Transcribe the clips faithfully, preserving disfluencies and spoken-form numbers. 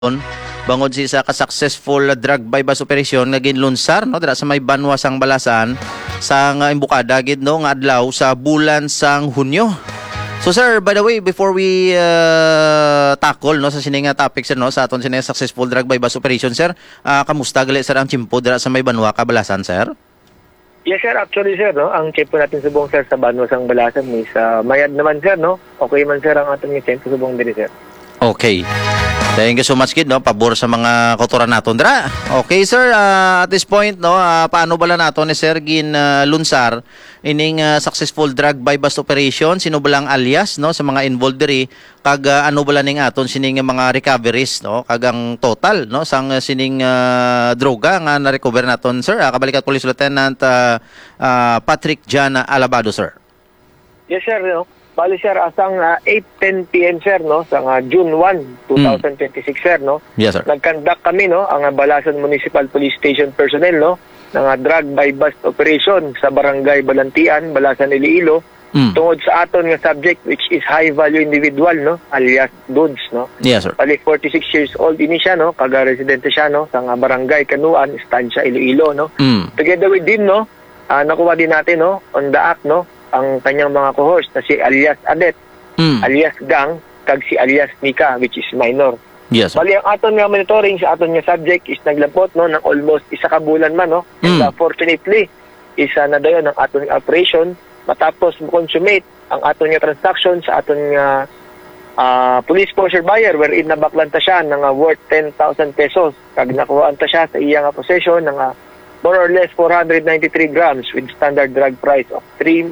bangod si sa ka-successful drug bypass operation nga ginlunsar no dira sa may Banwa sang Balasan sa nga imbukada gid no nga adlaw sa bulan sang Hunyo. So sir, by the way, before we uh, tackle no sa sining nga topic sir no sa aton sining successful drug bypass operation sir, uh, kamusta gali sir ang chimpo dira sa may Banwa ka Balasan sir? Yes sir, actually sir no, ang chimpo natin subong sir sa Banwa sang Balasan is uh, mayad naman sir no. Okay man sir ang aton chimpo subong diri sir. Okay. Thank you so much kid no, pabor sa mga kotoran naton dira. Okay sir, uh, at this point no, uh, paano bala naton ni Sir Gin uh, lunsar ining uh, successful drug bypass operation, sino balang alias no sa mga involved diri kag uh, ano bala ning aton sining mga recoveries no kag ang total no sang uh, sining uh, droga nga na-recover naton sir. Uh, kabalikat Police Lieutenant uh, uh, Patrick Jan Alabado sir. Yes sir no. Bali sir, asang uh, eight ten p m sir, no, sa uh, June first, twenty twenty-six sir, no. Yes sir. Nagkandak kami no, ang uh, Balasan Municipal Police Station personnel no, ng uh, drug bypass operation sa Barangay Balantian, Balasan, Iloilo, mm. tungod sa aton nga subject which is high value individual no, alias Dudes no. Yes sir. Bali forty-six years old ini siya no, kaga residente siya no, sa uh, Barangay Kanuan, Estancia, Iloilo no. Mm. Together with him no, uh, nakuha din natin no, on the act no, ang kanyang mga cohorts na si alias Adet, mm. alias Gang, kag si alias Mika, which is minor. Yes. Bali, ang aton nga monitoring sa aton nga subject is naglapot no, ng almost isa ka bulan man. No? Mm. And uh, fortunately, isa na dayon ang aton operation matapos mo-consummate ang aton nga transaction sa aton nga uh, police posture buyer wherein nabaklanta siya ng uh, worth ten thousand pesos. Kag nakuhaan ta siya sa iya nga possession ng uh, more or less four hundred ninety-three grams with standard drug price of three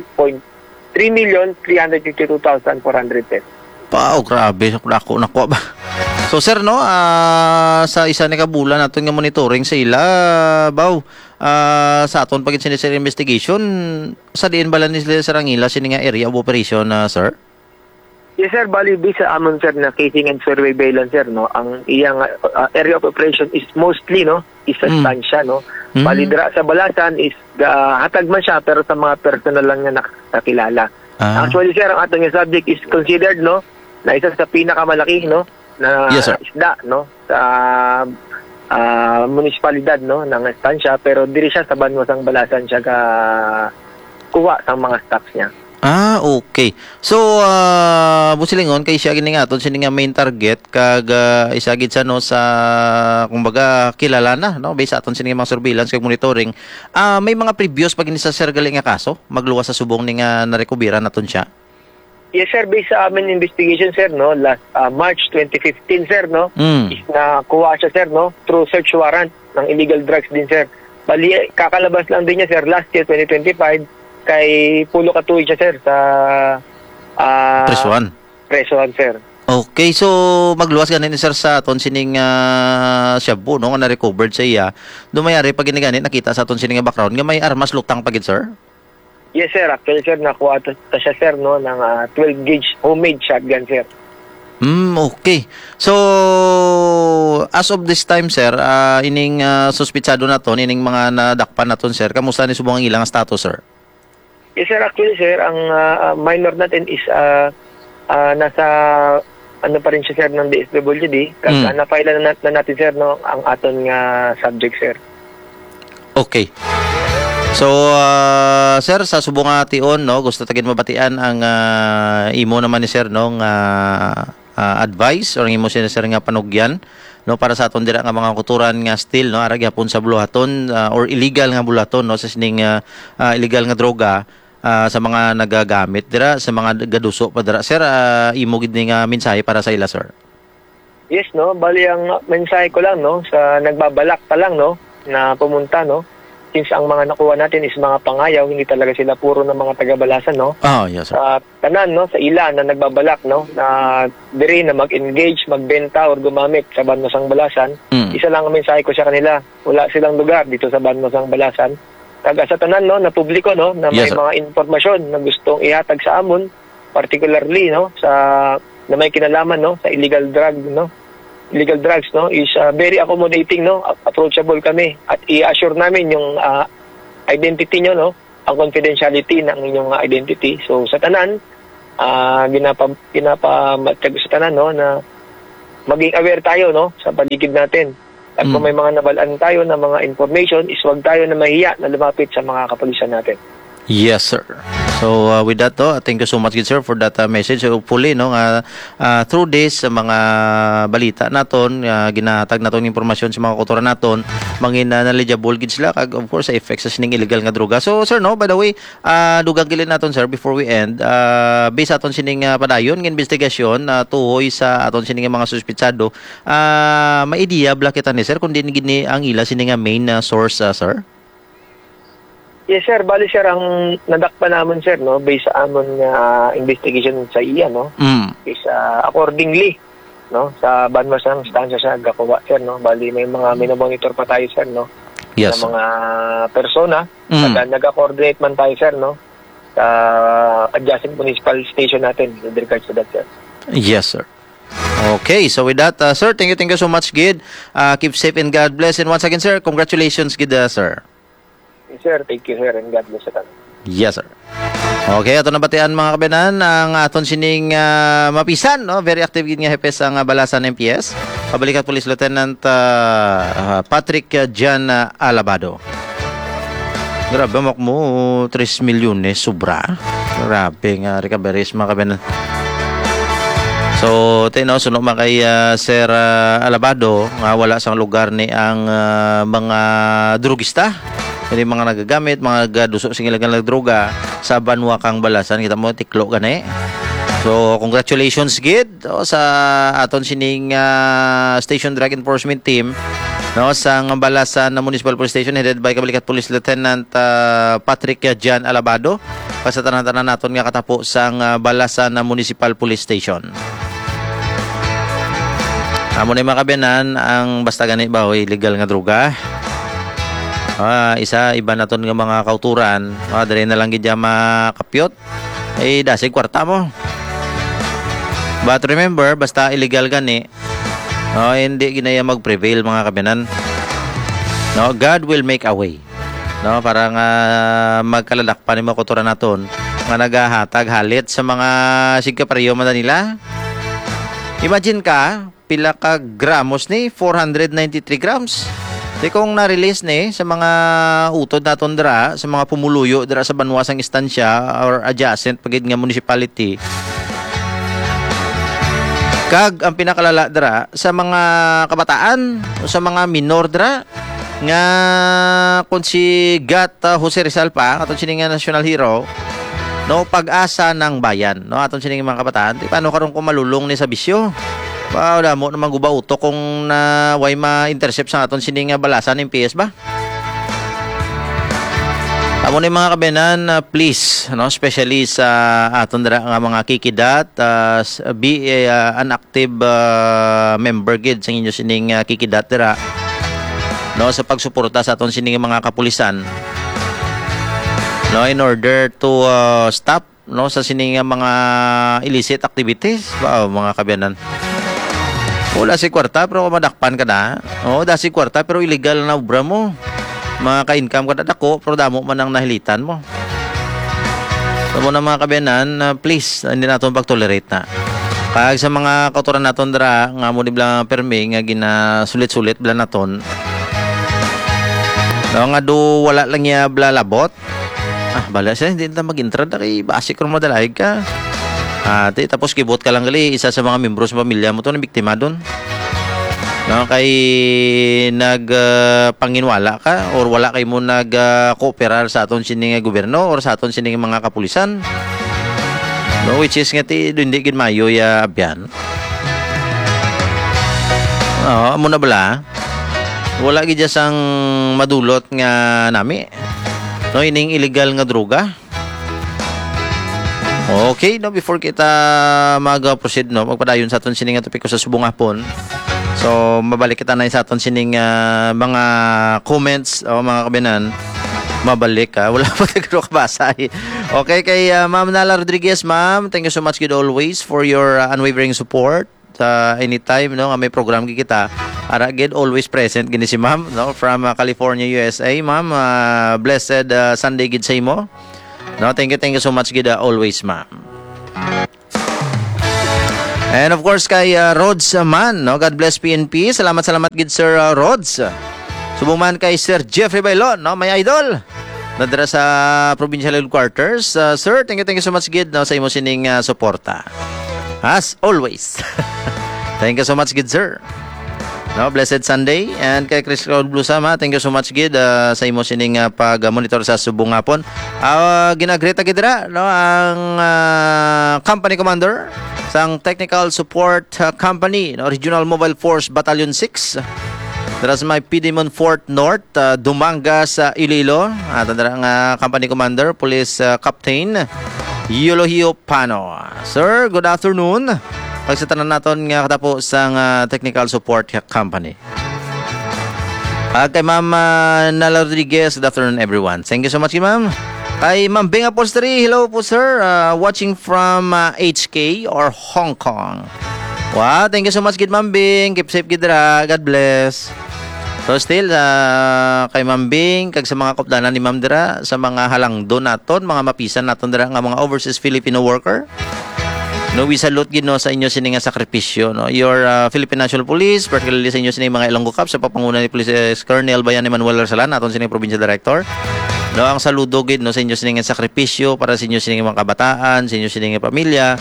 million three hundred fifty-two thousand four hundred pesos. Pao, grabe. Naku, naku ba? So sir, no, uh, sa isa ni kabulan natin nga monitoring sa ila, baw, uh, sa aton pagin sinisir investigation, sa diin bala ni sila sarangila, sini nga area of operation, uh, sir? Yes sir, bali di sa amon sir na casing and surveillance sir no, ang iyang uh, area of operation is mostly no, is sa mm. stansya no. Mm. Bali dira sa Balasan is uh, hatag man siya pero sa mga personal lang niya nakakilala. Ah. Actually sir, ang atong subject is considered no na isa sa pinakamalaki no na yes, isda no sa uh, munisipalidad no ng stansya, pero diri siya sa Banwa sang Balasan siya ka kuha sang mga stocks niya. Ah, okay. So, uh, busilingon, kay siya gini nga aton sini nga main target kag uh, isagid sa no sa kumbaga kilala na no based sa aton sini nga mga surveillance kag monitoring. Ah, uh, may mga previous pag ini sa sir gali nga kaso magluwas sa subong ni nga narekoberan naton siya. Yes sir, based sa amin investigation sir no, last uh, March twenty fifteen sir no, mm. is na kuha siya sir no through search warrant ng illegal drugs din sir. Bali kakalabas lang din niya sir last year twenty twenty-five kay pulo ka tuig siya sir sa uh, Presuan. Presuan sir. Okay, so magluwas ganin sir sa aton sining uh, shabu no nga na-recovered sa iya. Dumayari pag giniganit nakita sa aton sining background nga may armas lutang pagid sir. Yes sir, actually sir nakuha ta siya sir no ng uh, twelve gauge homemade shotgun sir. Hmm, okay. So as of this time sir, uh, ining uh, suspitsado naton ining mga nadakpan naton sir, kamusta ni subong ang ilang status sir? Yes sir, actually sir, ang uh, minor natin is uh, uh, nasa ano pa rin siya sir ng D S W D. Kasi mm. na-file na, na natin sir no, ang aton nga subject sir. Okay. So uh, sir, sa subong ation no, gusto tagin mabatian ang uh, imo naman ni sir no nga uh, advice or imo sir nga panugyan no para sa aton dira nga mga kuturan nga still no ara gyapon sa buluhaton uh, or illegal nga buluhaton no sa sining uh, uh, illegal nga droga. Uh, sa mga nagagamit dira sa mga gaduso pa dira sir, uh, imo gid nga mensahe para sa ila sir. Yes no, bali ang mensahe ko lang no sa nagbabalak pa lang no na pumunta no, since ang mga nakuha natin is mga pangayaw, hindi talaga sila puro ng mga taga-Balasan no. Oh, yes sir. Sa uh, tanan no, sa ila na nagbabalak no na diri na mag-engage, magbenta or gumamit sa Banwa sang Balasan, mm. isa lang ang mensahe ko sa kanila, wala silang lugar dito sa Banwa sang Balasan. Taga sa tanan no na publiko no na may yes, mga impormasyon na gustong ihatag sa amon, particularly no sa na may kinalaman no sa illegal drug no illegal drugs no is uh, very accommodating no, approachable kami at i-assure namin yung uh, identity nyo no, ang confidentiality ng inyong uh, identity. So sa tanan uh, ginapa ginapa sa tanan no na maging aware tayo, no, sa paligid natin. At kung may mga nabalaan tayo na mga information, is wag tayo na mahiya na lumapit sa mga kapulisan natin. Yes, sir. So, uh, with that, to, thank you so much, good sir, for that uh, message. So, hopefully, no, uh, uh, through this, sa mga balita naton, uh, ginatag naton impormasyon sa mga kotoran naton, mangin uh, knowledgeable gid sila, kag, of course, sa effects sa sining illegal nga droga. So, sir, no, by the way, uh, dugang gilid naton, sir, before we end, uh, based aton sining uh, padayon, ng investigasyon, uh, tuhoy sa aton sining mga suspitsado, uh, may idea, blakita ni sir, kung din gini ang ila sining uh, main uh, source, uh, sir? Yes, sir. Bali, sir, ang nadakpa naman, sir, no, based sa amon uh, investigation sa iya, no, Mm. is uh, accordingly, no, sa banmasang stansya siya gakuha, sir, no. Bali, may mga minomonitor pa tayo, sir, no, Yes, sa mga persona. Mm. At uh, nag-coordinate man tayo, sir, no, sa adjacent municipal station natin with regards to that, sir. Yes, sir. Okay, so with that, uh, sir, thank you, thank you so much, Gid. Uh, keep safe and God bless. And once again, sir, congratulations, Gid, uh, sir. Yes, sir. Thank you, sir, and God bless sa tanan. Yes, sir. Okay, ato na batian mga kabanan ang aton sining uh, mapisan, no? Very active gid nga hepes ang uh, Balasan M P S. Pabalikat Police Lieutenant uh, uh, Patrick uh, Jan uh, Alabado. Grabe mo mo tres milyones sobra. Grabe nga recoveries mga kabanan. So, tino suno man kay uh, Sir uh, Alabado nga wala sang lugar ni ang uh, mga drugista. Hindi mga nagagamit, mga nagaduso sa ilegal na droga sa Banwa kang Balasan. Kita mo, tiklo gani. So, congratulations, Gid, o, sa aton sining uh, Station Drug Enforcement Team, no, sa Balasan na Municipal Police Station headed by Kabalikat Police Lieutenant uh, Patrick Jan Alabado. Pasatanan-tanan naton nga katapo sa uh, Balasan na Municipal Police Station. Amo na mga kabenan, ang basta gani ba, o, illegal nga droga. Ah, isa iba na ton nga mga kauturan, ah, dali na lang gid makapyot eh dasig kwarta mo. But remember, basta illegal gani, oh, hindi ginaya mag-prevail mga kabinan. No, God will make a way. No, para nga magkalalakpan ni mga kauturan naton nga nagahatag halit sa mga sigkaparyo man nila. Imagine ka, pila ka gramos ni four hundred ninety-three grams. Di kung na-release ni sa mga utod naton dra, sa mga pumuluyo dra sa banwasang istansya or adjacent pagid nga municipality. Kag ang pinakalala dra sa mga kabataan o sa mga minor dra nga kung si Gat uh, Jose Rizal pa, aton sining national hero, no, pag-asa ng bayan, no, aton sining mga kabataan. Di paano karon ko malulong ni sa bisyo? Ba, wala mo naman guba uto kung na way ma-intercept sa aton sining Balasan ng P S ba? Amo ni mga kabenan, uh, please, no, especially sa aton dira nga mga kikidat, uh, be uh, an active uh, member gid sa inyo sining uh, kikidat dira, no, sa pagsuporta sa aton sining mga kapulisan, no, in order to uh, stop, no, sa sining mga illicit activities ba, mga kabenan. Wala si kwarta pero madakpan ka na. Oo, da si kwarta pero illegal na obra mo. Maka-income ka na dako pero damo man ang nahilitan mo. So mo na mga kabenan, uh, please, hindi natin pag-tolerate na. Kaya sa mga kauturan naton dra nga mo di blang permi nga gina sulit-sulit bla naton. No, nga do wala lang ya bla labot. Ah, bala siya hindi na mag-intrad kay basic ro madalayg ka. Ate, tapos kibot ka lang gali, isa sa mga membro sa pamilya mo to na biktima doon. No, kay nag uh, panginwala ka or wala kay mo nag uh, kooperar sa aton sining gobyerno or sa aton sining mga kapulisan. No, which is nga ti hindi gid mayo ya abyan. Oh, amo na bala. Wala gid sang madulot nga nami. No, ining illegal nga droga. Okay, no, before kita mag-proceed, no, magpadayon sa aton sining nga topiko sa subong hapon. So, mabalik kita na sa aton sining uh, mga comments o mga kabinan. Mabalik ka. Wala pa tayo kabasa eh. Okay, kay uh, Ma'am Nala Rodriguez, ma'am, thank you so much good always for your uh, unwavering support. Uh, anytime, no, nga may program kita. Ara, gid always present gini si ma'am, no, from uh, California, U S A. Ma'am, uh, blessed uh, Sunday gid sa imo. No, thank you, thank you so much, gid uh, always, ma'am. And of course kay uh, Rods man, no? God bless P N P. Salamat salamat gid Sir uh, Rods. Subong man kay Sir Jeffrey Bailon, no? May idol. Nadara sa provincial headquarters. Uh, sir, thank you thank you so much gid, no, sa imo sining uh, suporta. As always. Thank you so much gid, sir. No, blessed Sunday. And kay Chris Cloud Blue Sama, thank you so much gid uh, sa imo sining uh, pag-monitor sa subong hapon. Uh, ginagreta gid ra, no, ang uh, company commander sang Technical Support uh, Company, no, Regional Mobile Force Battalion six. Daras may P D Monfort North, uh, Dumanga sa Iloilo. At uh, ang uh, company commander, Police uh, Captain Eulogio Pano. Sir, good afternoon. Pagsatanan natin nga katapo sa uh, Technical Support Company. At kay Ma'am uh, Nala Rodriguez, good afternoon everyone. Thank you so much, Ma'am. Kay Ma'am Bing Upholstery, hello po sir. Uh, watching from uh, H K or Hong Kong. Wow, thank you so much, Gid Ma'am Bing. Keep safe, Gidra. God bless. So still, uh, kay Ma'am Bing, kag sa mga kopdanan ni Ma'am Dira, sa mga halangdo naton, mga mapisan naton dira nga mga overseas Filipino worker. No, we salute gid no sa inyo sining nga sakripisyo, no. Your uh, Philippine National Police, particularly sa inyo sining mga Ilonggo Cup sa papanguna ni Police uh, Colonel Bayan Emmanuel Arsalan, aton sining Provincial Director. No, ang saludo gid no sa inyo sining nga sakripisyo para sa inyo sining mga kabataan, sa inyo sining nga pamilya.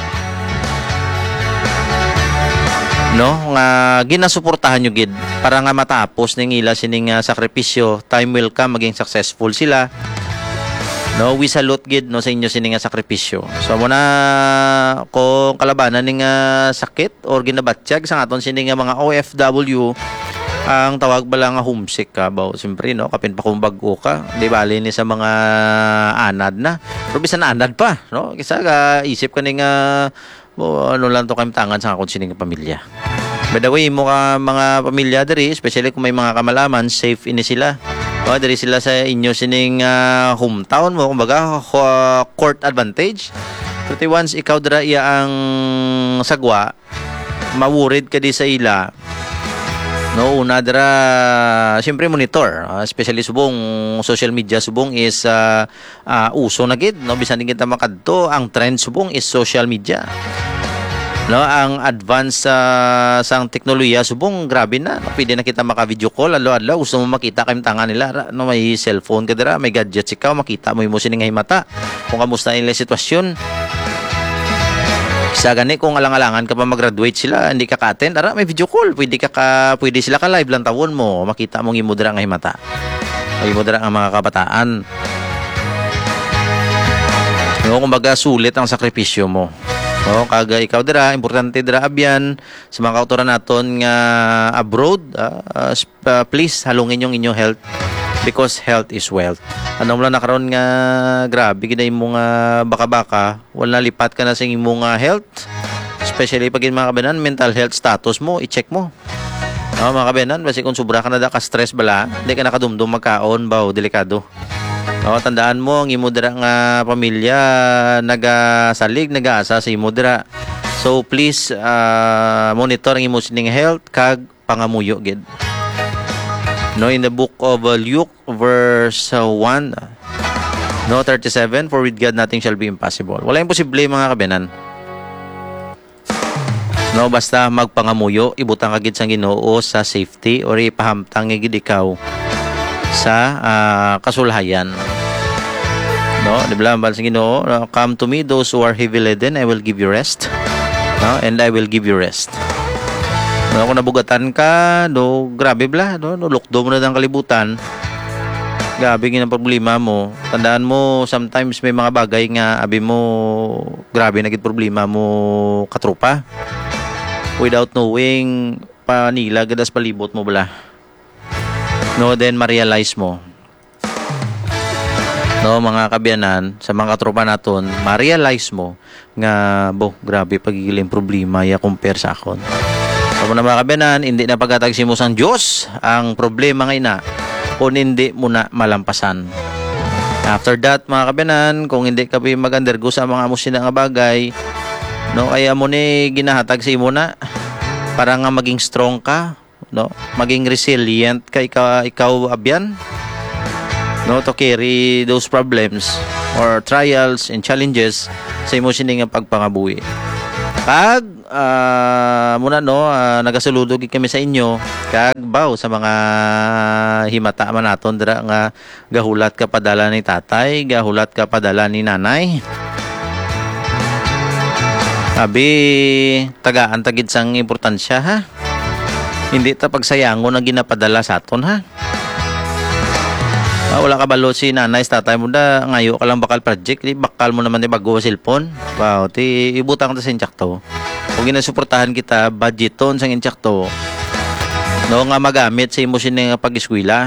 No, nga ginasuportahan nyo gid para nga matapos ning ila sining uh, sakripisyo, time will come maging successful sila. No, we salute gid no sa inyo sining nga sakripisyo. So muna kung kalabanan ning uh, sakit or ginabatsyag sa aton sining nga mga O F W, ang tawag bala nga homesick ka ba, siyempre no, kapin pa kung bag-o ka, di bali ni sa mga anad na. Pero bisan anad pa, no, kisa ka isip ka ning uh, o, ano lang to kamtangan sa akong sining pamilya. By the way, mo ka mga pamilya diri, especially kung may mga kamalaman, safe ini sila. O, diri sila sa inyo sining uh, hometown mo, kumbaga uh, court advantage. Pero once ikaw dira iya ang sagwa, mawurid ka di sa ila. No, una dira, siyempre monitor, uh, especially subong social media subong is uh, uh, uso na gid, no, bisan din kita makadto, ang trend subong is social media. No, ang advance uh, sang teknolohiya subong grabe na, no, pwede na kita maka-video call alo-alo, gusto mo makita kay tangan nila, no, may cellphone ka dira, may gadgets ikaw, makita mo imo sining himata kung kamusta nila sitwasyon. Sa gani kung alang-alangan ka pa mag-graduate sila, hindi ka ka-attend, ara may video call, pwede ka, ka pwede sila ka live lang tawon mo, makita mong imo dira nga himata. Ay imo dira nga mga kabataan. No, kumbaga sulit ang sakripisyo mo. No, kaga ikaw dira, importante dira abyan sa mga kautoran naton nga abroad, uh, uh, please halungin yung inyong health because health is wealth. Ano mo lang nakaroon nga grabe gid mo nga baka-baka, wala lipat ka na sa imong uh, health, especially pag mga kabanan mental health status mo i-check mo. No, mga kabanan, basi kung sobra ka na da ka stress bala, hindi ka nakadumdum magkaon ba, delikado. No, tandaan mo ang imo dira nga pamilya nagasalig nagaasa sa imo dira. So please uh, monitor ang imo sining health kag pangamuyo gid. No, in the book of uh, Luke verse uh, one, no, thirty-seven, for with God nothing shall be impossible. Wala imposible mga kabenan. No, basta magpangamuyo, ibutang ka gid sang Ginoo sa safety or ipahamtang gid ikaw sa uh, kasulhayan. No, di ba ang sa Ginoo, come to me those who are heavy laden, I will give you rest. No, and I will give you rest. No, kung nabugatan ka, no, grabe bla, no, no lukdo mo na ng kalibutan. Grabe ng problema mo. Tandaan mo, sometimes may mga bagay nga abi mo grabe nagit problema mo katrupa. Without knowing panila gadas palibot mo bala. No, then ma-realize mo. No, mga kabiyanan, sa mga katropa naton, ma-realize mo nga, bo, grabe, pagigiling problema ya compare sa akon. So, mga mga kabiyanan, hindi na pagkatagsimos ang Diyos ang problema nga ina, kung hindi mo na malampasan. After that, mga kabiyanan, kung hindi ka mag-undergo sa mga amusin nga bagay, no, kaya mo ni ginahatag sa imo na, para nga maging strong ka, no, maging resilient ka ikaw, ikaw abyan, no, to carry those problems or trials and challenges sa imo sining nga pagpangabuhi. Kag ah, muna no, ah, nagasaludo gid kami sa inyo kag baw sa mga himata man naton dira nga gahulat ka padala ni tatay, gahulat ka padala ni nanay. Abi tagaan tagid sang importansya ha. Hindi ta pagsayangon ang ginapadala sa aton ha. Ah, wala ka balo si nanay sa tatay mo da ngayo ka lang bakal project, di bakal mo naman ni bago cellphone. Wow, ti ibutang ta sa inchakto. Kung ginasuportahan kita budgeton sang inchakto. No nga magamit sa imo sini nga pag-eskwela.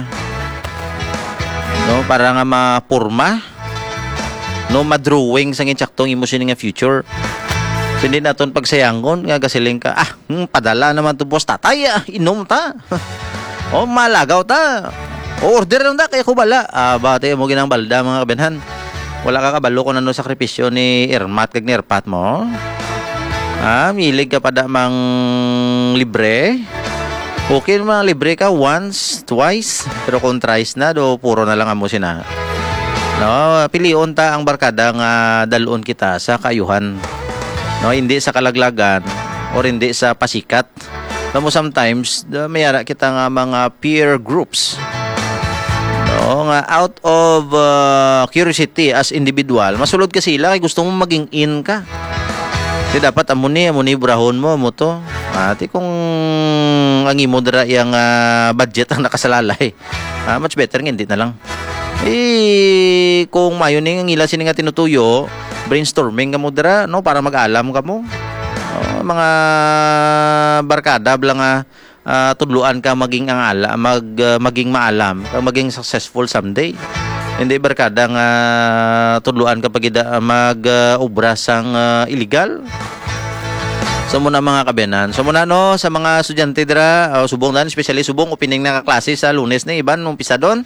No para nga mapurma. No madrawing sang inchakto imo sini nga future. So, hindi naton pagsayangon nga gasiling ka, ah, hmm, padala naman to boss tatay, ah, inom ta. O malagaw ta. O order lang ta kaya ko bala. Ah, bate mo ginang balda mga kabenhan. Wala ka kabalo kung ano sakripisyo ni Irmat kag ni Irpat mo. Ah, milig ka pada mang libre. Okay naman libre ka once, twice, pero kung thrice na do puro na lang amo sina. No, pilion ta ang barkada nga dalon kita sa kayuhan. No, hindi sa kalaglagan or hindi sa pasikat. Tamo sometimes the mayara kita nga mga peer groups. No, nga out of uh, curiosity as individual, masulod ka sila kay gusto mo maging in ka. Di dapat amo ni amo ni brahon mo mo to. Ati kung ang imo dira yang uh, budget ang nakasalalay. Ah, much better nga hindi na lang. Eh kung mayo ning ang ila sini nga tinutuyo, brainstorming ka mo dira no para mag-alam ka mo. Oh, mga barkada blang nga uh, tudluan ka maging ang ala, mag uh, maging maalam, ka maging successful someday. Hindi barkada nga tudluan ka pagida mag uh, obra sang uh, illegal. So muna mga kabenan. So muna no sa mga estudyante dira, uh, subong dan especially subong opening na klase sa Lunes na iban nung pisa doon.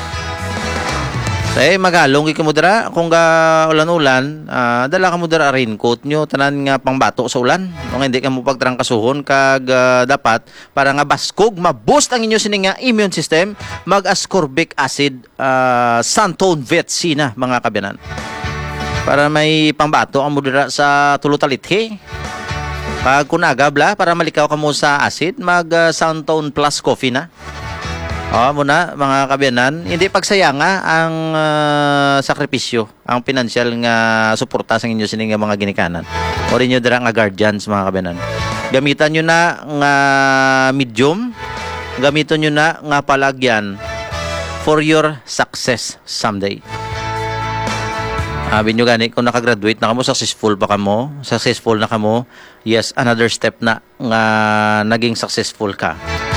Say magalong ki mo dira kung ga ulan-ulan, uh, dala ka mo dira raincoat nyo tanan nga pangbato sa ulan. Kung hindi ka mo pagtrangkasuhon kag uh, dapat para nga baskog ma-boost ang inyo sini nga immune system, mag-ascorbic acid uh, Santone Vetsina mga kabenan. Para may pangbato ang mo dira sa tulutalithi. Pag kunaga bla para malikaw ka mo sa acid, mag uh, Santone Plus Coffee na. Oh, muna mga kabiyanan, hindi pagsayanga ang uh, sakripisyo, ang pinansyal nga suporta sa inyo sining mga ginikanan. O rin nyo dira nga guardians mga kabiyanan. Gamitan nyo na nga medium, gamitan nyo na nga palagyan for your success someday. Sabi nyo gani, kung nakagraduate na kamo, successful pa kamo, successful na kamo, yes, another step na nga naging successful ka.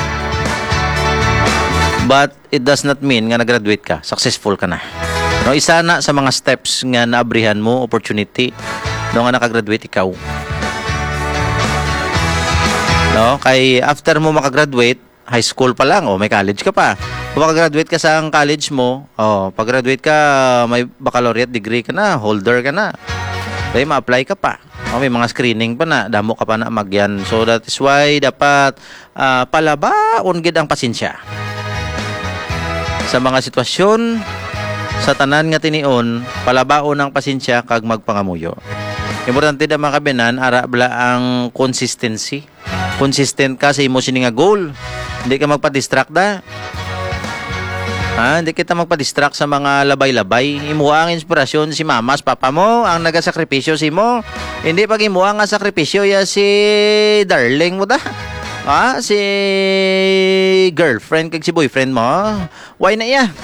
But it does not mean nga nag-graduate ka, successful ka na. No, isa na sa mga steps nga naabrihan mo, opportunity, no, nga nakagraduate ikaw. No, kay after mo makagraduate, high school pa lang, o may college ka pa. Kung makagraduate ka sa college mo, oh, pag-graduate ka, may baccalaureate degree ka na, holder ka na. Kaya ma-apply ka pa. Oh, may mga screening pa na, damo ka pa na magyan. So that is why dapat uh, palabaon gid ang pasensya. Sa mga sitwasyon sa tanan nga tinion, palabaon ang pasensya kag magpangamuyo. Importante da mga kabenan, ara bla ang consistency. Consistent ka sa imo sini nga goal. Hindi ka magpa-distract da. Ha, hindi kita magpa-distract sa mga labay-labay. Imo ang inspirasyon si mamas, papa mo, ang nagasakripisyo si mo. Hindi pag imo ang sakripisyo ya si darling mo da. Ah, si girlfriend kag si boyfriend mo. Why na iya?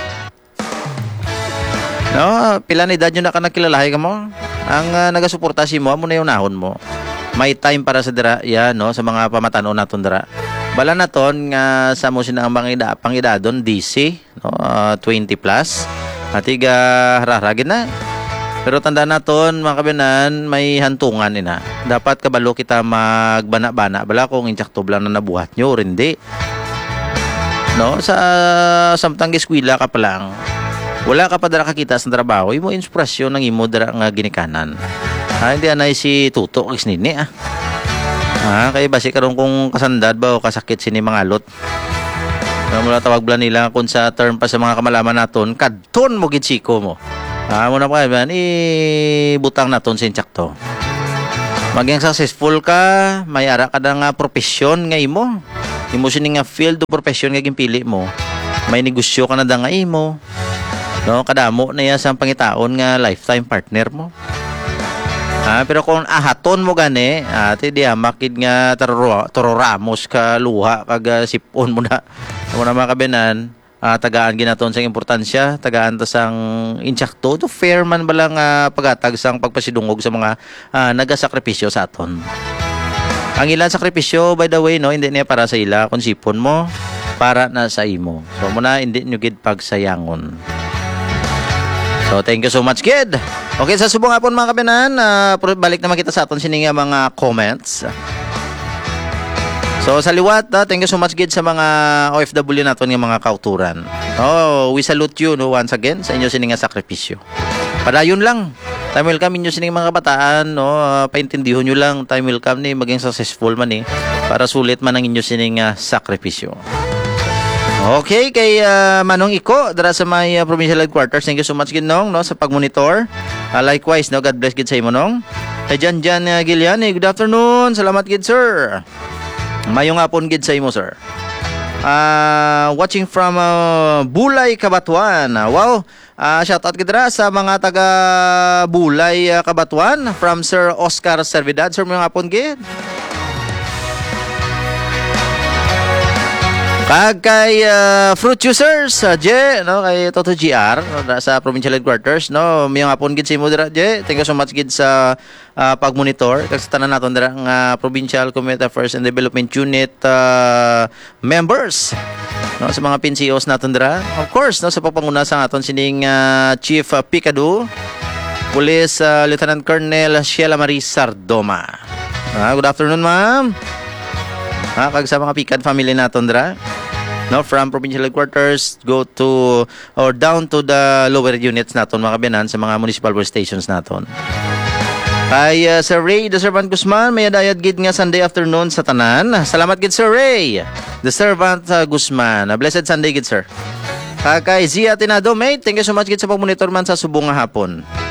No, pila na edad nyo na ka nakilalahay ka mo? Ang uh, nagasuporta si mo, amo na yung nahon mo. May time para sa dira, ya, no, sa mga pamatanon naton dira. Bala naton nga sa mo sinang mga ida, pang edadon D C, no, uh, twenty plus. Atiga hararagin na. Pero tanda naton mga kabinan, may hantungan ina. Dapat kabalo kita magbana-bana bala kung insakto lang na nabuhat nyo or hindi. No, sa samtang eskwela ka pa lang, wala ka pa dara kakita sa trabaho, imo inspirasyon ng imo dara nga ginikanan. Ah, hindi anay si Tuto kag nini ah. Ah, kay basi karon kung kasandad ba o kasakit sini mangalot. Pero mula tawag bla nila kung sa term pa sa mga kamalaman naton, kadton mo gid siko mo. Ah, muna pa man, ibutang naton sa insakto. maging successful ka, may ara ka na nga profesyon nga imo. Imo sini nga field o profesyon nga ginpili mo. May negosyo ka na da nga imo. No, kadamo na ya sa pangitaon nga lifetime partner mo. Ah, pero kung ahaton mo gani, ati di makid nga taroro, tororamos ka luha kag uh, sipon mo na. Mo na makabenan, ah, tagaan ginaton sang importansya, tagaan ta sang insakto to fair man balang uh, pagatag sang pagpasidungog sa mga uh, nagasakripisyo sa aton. Ang ilan sakripisyo, by the way, no, hindi niya para sa ila, kung sipon mo, para na sa imo. So muna hindi nyo gid pagsayangon. So thank you so much, kid. Okay, sa subong hapon mga kabinan, uh, balik naman kita sa aton sini nga mga comments. So sa liwat, uh, thank you so much, kid, sa mga O F W naton nga mga kauturan. Oh, we salute you no once again sa inyo sini nga sakripisyo. Padayon lang. Time will come inyo sini mga kabataan, no, uh, paintindihon nyo lang, time will come ni maging successful man eh, para sulit man ang inyo sini nga sakripisyo. Okay, kay uh, Manong Iko, dara sa may uh, provincial headquarters, thank you so much, Ginong, no, sa pagmonitor. Uh, likewise, no, God bless, gid sa imo, nong. Kay Jan Jan uh, Giliani, good afternoon, salamat, gid, sir. Mayong hapon, gid sa imo, sir. Uh, watching from uh, Bulay, Kabatuan. Uh, wow, uh, shoutout gid dara sa mga taga Bulay, uh, Kabatuan, from Sir Oscar Servidad. Sir, mayong hapon, gid. Kag kay uh, Fruit Juicers, uh, Je, no, kay Toto G R, no, sa provincial headquarters, no, mayong hapon gid sa imo dira, Je. Thank you so much, gid, sa uh, pagmonitor kag sa tanan naton dira nga uh, Provincial Community Affairs and Development Unit uh, members, no, sa mga P N C Os naton dira. Of course, no, sa pagpanguna sa aton sining uh, Chief uh, Picado, Police uh, Lieutenant Colonel Sheila Marie Sardoma. Uh, good afternoon, ma'am. Ha, kag sa mga Picad family naton dira, no, from provincial headquarters go to or down to the lower units naton mga kabinan sa mga municipal police stations naton. Kay uh, Sir Ray the Servant Guzman, may adayad gid nga Sunday afternoon sa tanan. Salamat gid, Sir Ray the Servant uh, Guzman. A blessed Sunday gid, sir. Kay Zia Tinado, mate, thank you so much gid sa pagmonitor man sa subong nga hapon.